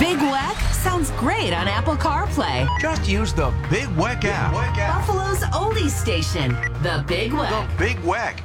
Big Weck sounds great on Apple CarPlay. Just use the Big Weck app. Buffalo's oldies station, The Big Weck. The Big Weck.